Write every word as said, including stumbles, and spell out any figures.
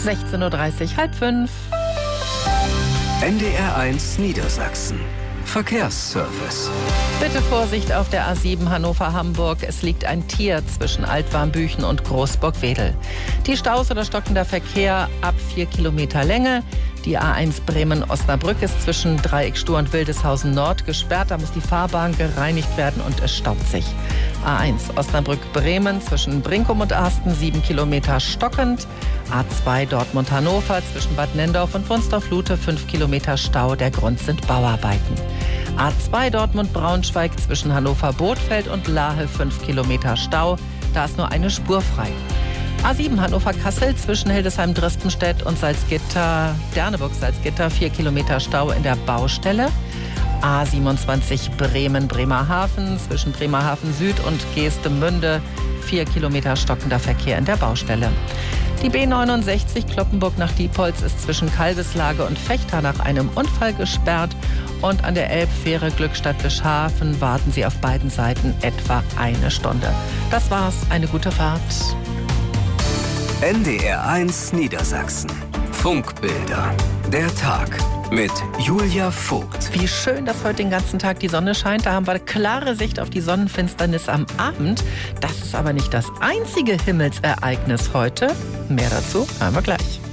sechzehn Uhr dreißig, halb fünf. N D R eins Niedersachsen. Verkehrsservice. Bitte Vorsicht auf der A sieben Hannover-Hamburg. Es liegt ein Tier zwischen Altwarmbüchen und Großburg-Wedel. Die Staus oder stockender Verkehr ab vier Kilometer Länge. Die A eins Bremen-Osnabrück ist zwischen Dreieckstuhl und Wildeshausen Nord gesperrt. Da muss die Fahrbahn gereinigt werden und es staut sich. A eins Osnabrück-Bremen zwischen Brinkum und Arsten sieben Kilometer stockend. A zwei Dortmund-Hannover zwischen Bad Nendorf und Wunstorf-Lute fünf Kilometer Stau. Der Grund sind Bauarbeiten. A zwei Dortmund-Braunschweig zwischen Hannover-Bothfeld und Lahe fünf Kilometer Stau. Da ist nur eine Spur frei. A sieben Hannover-Kassel zwischen Hildesheim-Dröstenstedt und Salzgitter, Derneburg-Salzgitter vier Kilometer Stau in der Baustelle. A siebenundzwanzig Bremen-Bremerhaven zwischen Bremerhaven Süd und Geestemünde vier Kilometer stockender Verkehr in der Baustelle. Die B neunundsechzig Kloppenburg nach Diepholz ist zwischen Kalbeslage und Vechta nach einem Unfall gesperrt. Und an der Elbfähre Glückstadt-Wischhafen warten Sie auf beiden Seiten etwa eine Stunde. Das war's. Eine gute Fahrt. N D R eins Niedersachsen. Funkbilder. Der Tag mit Julia Vogt. Wie schön, dass heute den ganzen Tag die Sonne scheint. Da haben wir klare Sicht auf die Sonnenfinsternis am Abend. Das ist aber nicht das einzige Himmelsereignis heute. Mehr dazu hören wir gleich.